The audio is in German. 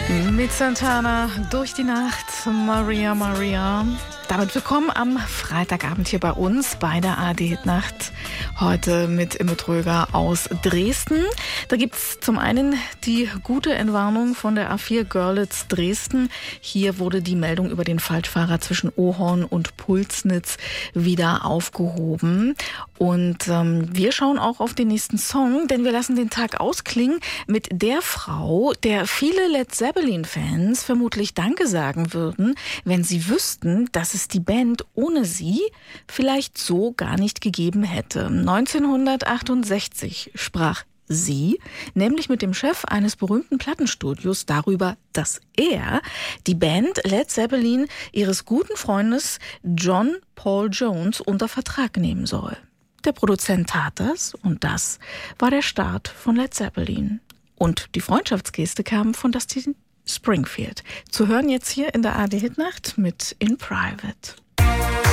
Mit Santana durch die Nacht, Maria Maria. Damit willkommen am Freitagabend hier bei uns bei der ARD-Hitnacht. Heute mit Imme Tröger aus Dresden. Da gibt's zum einen die gute Entwarnung von der A4 Görlitz Dresden. Hier wurde die Meldung über den Falschfahrer zwischen Ohorn und Pulsnitz wieder aufgehoben. Und wir schauen auch auf den nächsten Song, denn wir lassen den Tag ausklingen mit der Frau, der viele Led Zeppelin-Fans vermutlich Danke sagen würden, wenn sie wüssten, dass es die Band ohne sie vielleicht so gar nicht gegeben hätte. 1968 sprach sie, nämlich mit dem Chef eines berühmten Plattenstudios, darüber, dass er die Band Led Zeppelin ihres guten Freundes John Paul Jones unter Vertrag nehmen soll. Der Produzent tat das und das war der Start von Led Zeppelin. Und die Freundschaftsgeste kam von Dusty Springfield. Zu hören jetzt hier in der ARD Hitnacht mit In Private.